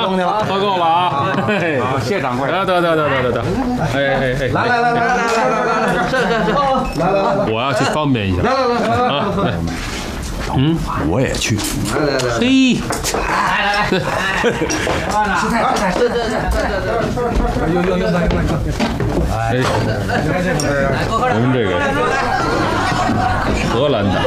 东去了， 喝够了啊！ 好，谢掌柜。 得，哎， 来， 我要去方便一下。啊， 我也去。 嘿，哎，我们这个荷兰的